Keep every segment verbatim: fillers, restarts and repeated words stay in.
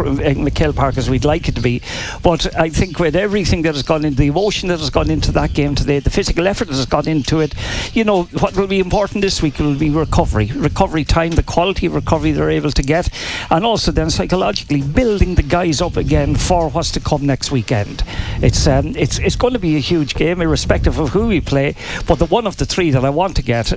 McHale Park as we'd like it to be. But I think with everything that has gone into the emotion that has gone into that game today, the physical effort that has gone into it, you know, what will be important this week will be recovery. Recovery time, the quality of recovery they're able to get, and also then psychologically building the guys up again for what's to come next weekend. It's um, it's it's going to be a huge game, irrespective of who we play. But the one of the three that I want to get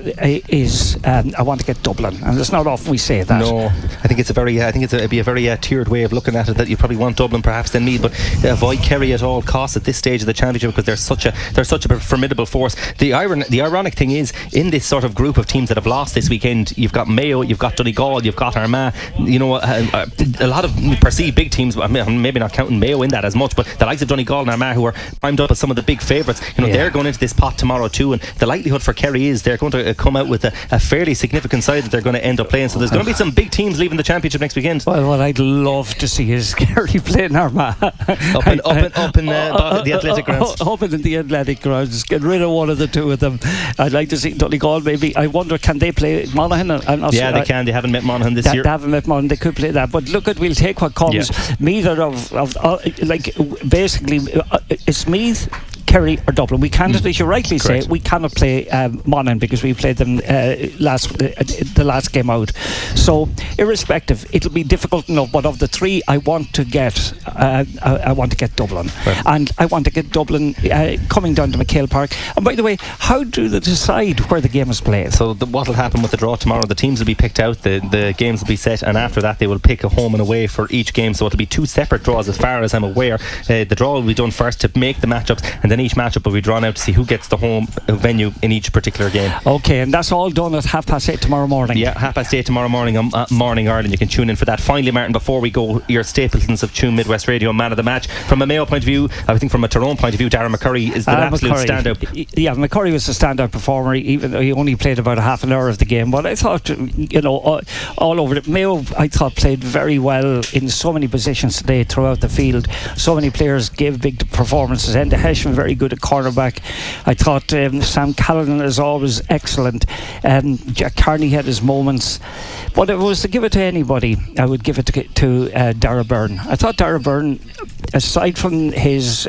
is um, I want to get Dublin, and it's not often we say that. No, I think it's a very, I think it's a, it'd be a very uh, tiered way of looking at it. That you probably want Dublin perhaps than Meath, but avoid Kerry at all costs at this stage of the championship because they're such a they're such a formidable force. The iron, the ironic thing is, in this sort of group of teams that have lost this weekend, you've got Mayo, you've got Donegal, you've got Armagh. You know, a, a lot of perceived big teams. Maybe not counting Mayo in that as much, but the likes of Donegal and Armagh, who are primed up as some of the big favourites, you know, yeah. they're going into this pot tomorrow too, and the likelihood for Kerry is they're going to come out with a, a fairly significant side that they're going to end up playing. So there's going to be some big teams leaving the championship next weekend. Well, what I'd love to see is Kerry playing Armagh up in up in, up in uh, uh, the athletic grounds. Up in the athletic grounds, get rid of one of the two of them. I'd like to see Donegal maybe. I wonder, can they play Monaghan? I'm not yeah, sure. they can. They haven't met Monaghan this they, year. They haven't met Monaghan. They could play that. But look, at we'll take what comes. Yeah. Neither of, of uh, like basically, uh, it's Meath, Kerry or Dublin. We can't, mm. as you rightly Correct. say, we cannot play um, Monaghan because we played them uh, last uh, the last game out. So, irrespective, it'll be difficult enough. But of the three, I want to get, uh, I, I want to get Dublin, right. and I want to get Dublin uh, coming down to McHale Park. And by the way, how do they decide where the game is played? So, what will happen with the draw tomorrow? The teams will be picked out, the the games will be set, and after that, they will pick a home and away for each game. So, it'll be two separate draws, as far as I'm aware. Uh, the draw will be done first to make the matchups, and then each matchup will be drawn out to see who gets the home venue in each particular game. Okay, and that's all done at half past eight tomorrow morning. Yeah, half past eight tomorrow morning on uh, Morning Ireland. You can tune in for that. Finally, Martin, before we go, your Stapletons of Tune Midwest Radio man of the match. From a Mayo point of view, I think from a Tyrone point of view, Darren McCurry is the uh, absolute McCurry. standout. Yeah, McCurry was a standout performer, even though he only played about a half an hour of the game. But I thought, you know, all, all over it, Mayo, I thought, played very well in so many positions today throughout the field. So many players gave big performances. Enda Hesham very good at cornerback. I thought um, Sam Callanan is always excellent. Um, Jack Carney had his moments. But if it was to give it to anybody, I would give it to, to uh, Dara Byrne. I thought Dara Byrne, aside from his, uh,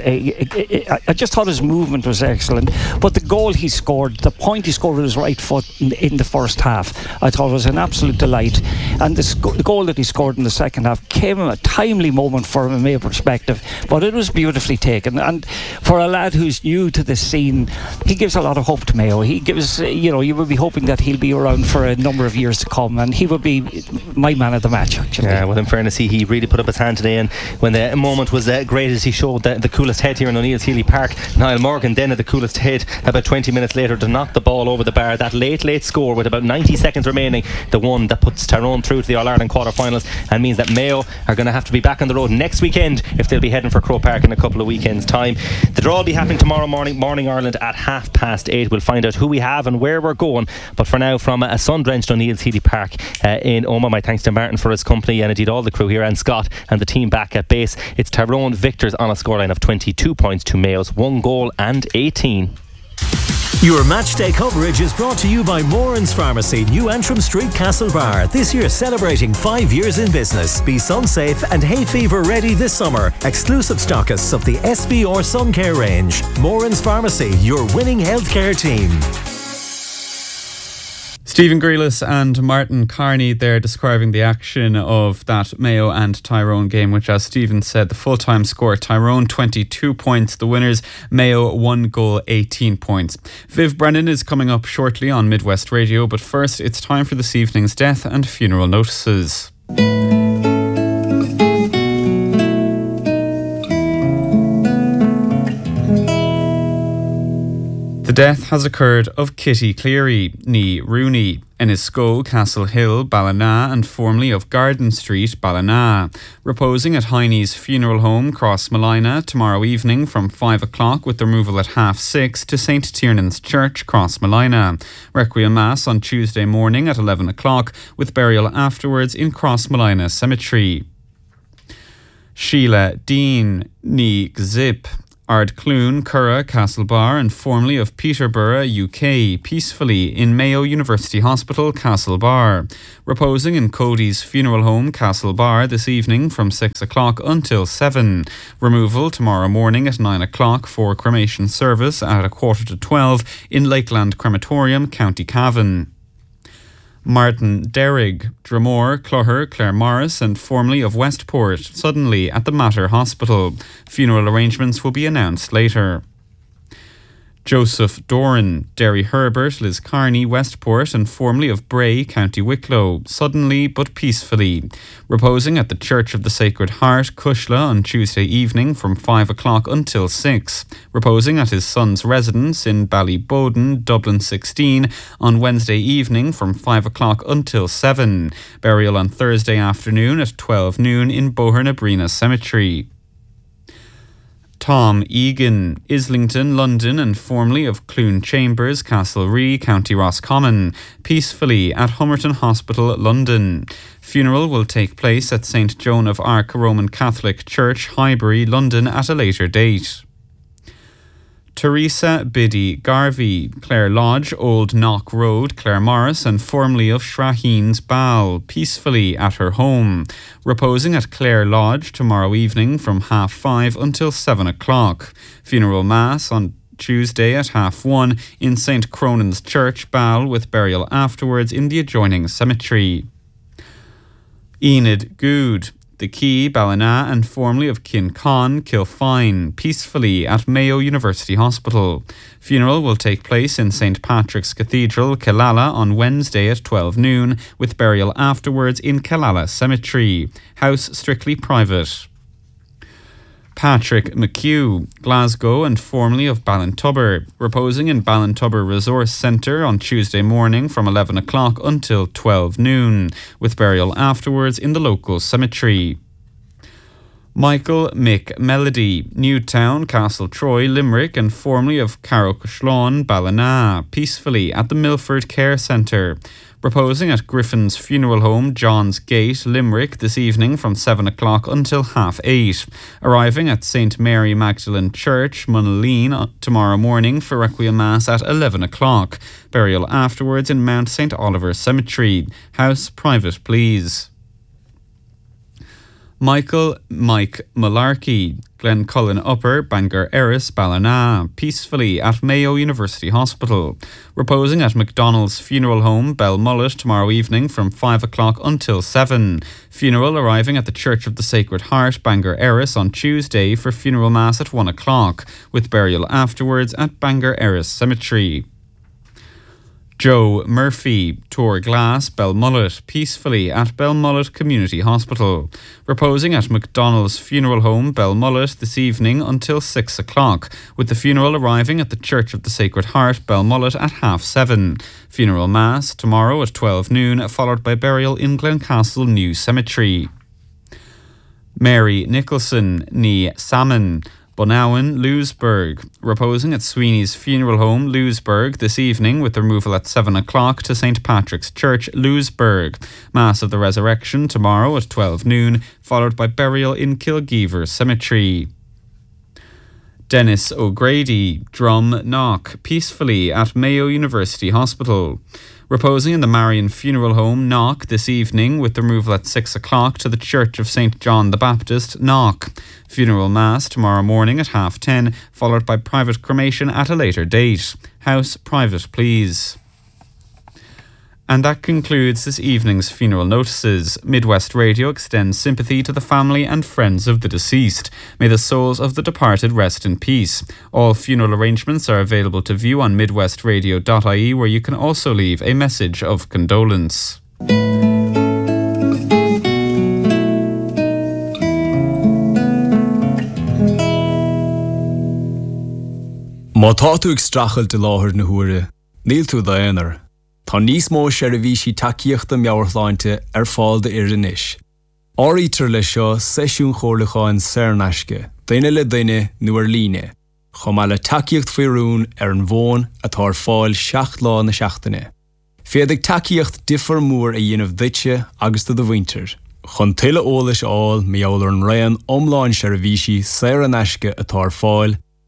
I, I just thought his movement was excellent. But the goal he scored, the point he scored with his right foot in, in the first half, I thought was an absolute delight. And the, sc- the goal that he scored in the second half came at a timely moment from a Mayo perspective, but it was beautifully taken. And for a lad who's new to the scene, he gives a lot of hope to Mayo. He gives, uh, you know, you would be hoping that he'll be around for a number of years to come, and he would be my man of the match, actually. Yeah, well, in fairness, he, he really put up his hand today, and when the moment was uh, great as he showed the, the coolest head here in O'Neill's Healy Park, Niall Morgan then had the coolest head about twenty minutes later to knock the ball over the bar. That late, late score with about ninety seconds remaining, the one that puts Tyrone through to the All-Ireland quarter-finals, and means that Mayo are going to have to be back on the road next weekend if they'll be heading for Croke Park in a couple of weekends' time. The draw will be happening tomorrow morning, Morning Ireland at half past eight. We'll find out who we have and where we're going. But for now, from a sun-drenched O'Neill's Healy Park uh, in Omagh, my thanks to Martin for his company, and indeed all the crew here, and Scott and the team back at base. It's Tyrone victors on a scoreline of twenty-two points to Mayo's one goal and eighteen. Your matchday coverage is brought to you by Moran's Pharmacy, New Antrim Street, Castlebar. This year celebrating five years in business. Be sun safe and hay fever ready this summer. Exclusive stockists of the S V R Sun Care range. Moran's Pharmacy, your winning healthcare team. Stephen Grealis and Martin Carney there describing the action of that Mayo and Tyrone game, which, as Stephen said, the full-time score, Tyrone twenty-two points, the winners, Mayo one goal, eighteen points. Viv Brennan is coming up shortly on Midwest Radio, but first it's time for this evening's death and funeral notices. The death has occurred of Kitty Cleary, nee Rooney, Ennisco, Castle Hill, Ballina, and formerly of Garden Street, Ballina, reposing at Heine's Funeral Home, Crossmolina, tomorrow evening from five o'clock with the removal at half six to Saint Tiernan's Church, Crossmolina. Requiem Mass on Tuesday morning at eleven o'clock with burial afterwards in Crossmolina Cemetery. Sheila Dean, nee Gzip, Ardcloone, Curra, Castlebar and formerly of Peterborough, U K, peacefully in Mayo University Hospital, Castlebar. Reposing in Cody's funeral home, Castlebar, this evening from six o'clock until seven. Removal tomorrow morning at nine o'clock for cremation service at a quarter to twelve in Lakeland Crematorium, County Cavan. Martin Derrig, Dromore, Clogher, Claire Morris and formerly of Westport, suddenly at the Mater Hospital. Funeral arrangements will be announced later. Joseph Doran, Derry Herbert, Liscarney, Westport and formerly of Bray, County Wicklow, suddenly but peacefully. Reposing at the Church of the Sacred Heart, Cushla, on Tuesday evening from five o'clock until six. Reposing at his son's residence in Ballyboden, Dublin sixteen, on Wednesday evening from five o'clock until seven. Burial on Thursday afternoon at twelve noon in Bohernabrina Cemetery. Tom Egan, Islington, London and formerly of Clune Chambers, Castlerea, County Roscommon, peacefully at Homerton Hospital, London. Funeral will take place at Saint Joan of Arc Roman Catholic Church, Highbury, London at a later date. Teresa Biddy Garvey, Clare Lodge, Old Knock Road, Clare Morris and formerly of Shraheens Ball, peacefully at her home. Reposing at Clare Lodge tomorrow evening from half five until seven o'clock. Funeral mass on Tuesday at half one in Saint Cronan's Church, Ball, with burial afterwards in the adjoining cemetery. Enid Good, The Key, Ballina and formerly of Kincon, Kilfine, peacefully at Mayo University Hospital. Funeral will take place in Saint Patrick's Cathedral, Killala, on Wednesday at twelve noon, with burial afterwards in Killala Cemetery. House strictly private. Patrick McHugh, Glasgow and formerly of Ballintubber, reposing in Ballintubber Resource Centre on Tuesday morning from eleven o'clock until twelve noon, with burial afterwards in the local cemetery. Michael Mick Melody, Newtown, Castle Troy, Limerick and formerly of Carrowcashlawn, Ballina, peacefully at the Milford Care Centre. Reposing at Griffin's Funeral Home, John's Gate, Limerick, this evening from seven o'clock until half eight. Arriving at Saint Mary Magdalene Church, Munaleen, tomorrow morning for Requiem Mass at eleven o'clock. Burial afterwards in Mount Saint Oliver Cemetery. House private, please. Michael Mike Malarkey, Glencullen Upper, Bangor Erris, Ballina, peacefully at Mayo University Hospital. Reposing at McDonald's Funeral Home, Belmullet, tomorrow evening from five o'clock until seven. Funeral arriving at the Church of the Sacred Heart, Bangor Erris, on Tuesday for funeral mass at one o'clock, with burial afterwards at Bangor Erris Cemetery. Joe Murphy, Tor Glass, Belmullet, peacefully at Belmullet Community Hospital. Reposing at McDonald's Funeral Home, Belmullet, this evening until six o'clock, with the funeral arriving at the Church of the Sacred Heart, Belmullet, at half seven. Funeral Mass tomorrow at twelve noon, followed by burial in Glencastle New Cemetery. Mary Nicholson, nee Salmon, Bonawan, Lewisburg, reposing at Sweeney's Funeral Home, Lewisburg, this evening with removal at seven o'clock to Saint Patrick's Church, Lewisburg. Mass of the Resurrection tomorrow at twelve noon, followed by burial in Kilgeever Cemetery. Dennis O'Grady, Drum Knock, peacefully at Mayo University Hospital. Reposing in the Marion Funeral Home, Knock, this evening with removal at six o'clock to the Church of Saint John the Baptist, Knock. Funeral Mass tomorrow morning at half ten, followed by private cremation at a later date. House private, please. And that concludes this evening's funeral notices. Midwest Radio extends sympathy to the family and friends of the deceased. May the souls of the departed rest in peace. All funeral arrangements are available to view on midwest radio dot I E, where you can also leave a message of condolence. Má tá tú ag strachaill de láthair na huaire, níl tú d'aonar. Tá níos mó sé a bhí sí takeíochta meabhartháinte ar fáil de ar inis. Áirítear le seo seisiún chomhlacháin saornaisce, daine le daine nó ar líne, chomh maith le takeíocht faoirún ar an bhón atá ar fáil seacht lá na seachtaine. Féadigh takeíocht difar mór a dhéanamh duite agus do do bhaintear. Chun tuile eolais áil meabhair an raon omláin sé a bhí sí saornaisce atá ar fáil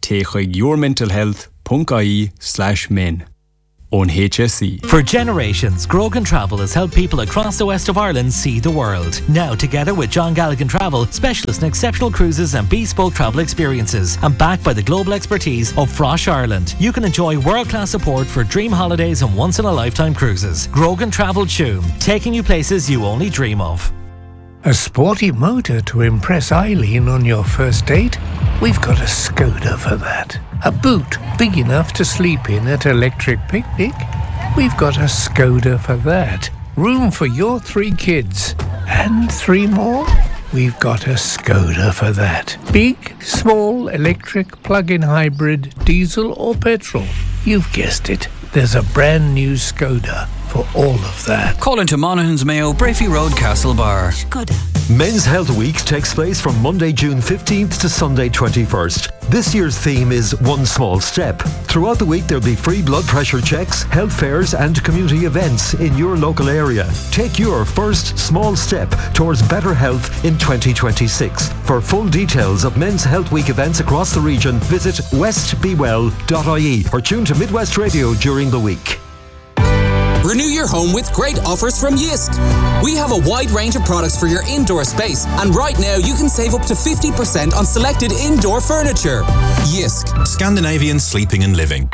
Take your mental health dot I E slash men. On H S E. For generations, Grogan Travel has helped people across the west of Ireland see the world. Now, together with John Galligan Travel, specialists in exceptional cruises and bespoke travel experiences, and backed by the global expertise of Frosh Ireland, you can enjoy world-class support for dream holidays and once-in-a-lifetime cruises. Grogan Travel Tuam, taking you places you only dream of. A sporty motor to impress Eileen on your first date? We've got a Skoda for that. A boot big enough to sleep in at Electric Picnic? We've got a Skoda for that. Room for your three kids. And three more? We've got a Skoda for that. Big, small, electric, plug-in hybrid, diesel or petrol. You've guessed it. There's a brand new Skoda for all of that. Call into Monaghan's Mayo, Brafey Road, Castlebar. Skoda. Men's Health Week takes place from Monday, June fifteenth to Sunday, twenty-first. This year's theme is One Small Step. Throughout the week there'll be free blood pressure checks, health fairs and community events in your local area. Take your first small step towards better health in twenty twenty-six. For full details of Men's Health Week events across the region, visit west be well dot I E or tune to Midwest Radio during the week. Renew your home with great offers from Jysk. We have a wide range of products for your indoor space, and right now you can save up to fifty percent on selected indoor furniture. Jysk. Scandinavian sleeping and living.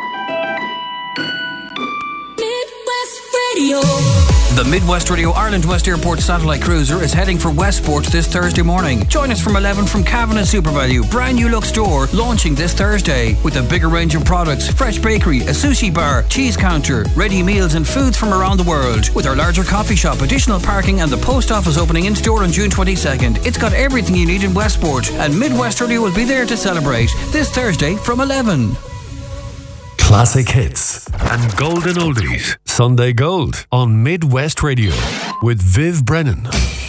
Midwest Radio. The Midwest Radio Ireland West Airport satellite cruiser is heading for Westport this Thursday morning. Join us from eleven from Cavan and SuperValue, brand new look store, launching this Thursday with a bigger range of products, fresh bakery, a sushi bar, cheese counter, ready meals and foods from around the world. With our larger coffee shop, additional parking and the post office opening in store on June twenty-second. It's got everything you need in Westport, and Midwest Radio will be there to celebrate this Thursday from eleven. Classic hits and golden oldies. Sunday Gold on Midwest Radio with Viv Brennan.